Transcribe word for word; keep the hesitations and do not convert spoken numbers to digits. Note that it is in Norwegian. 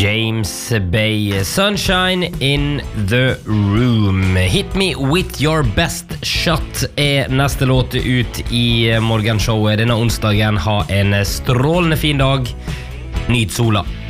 James Bay, Sunshine in the Room. Hit me with your best shot er neste låt ut i morgenshowet. Denne onsdagen, ha en strålende fin dag. Nyt sola.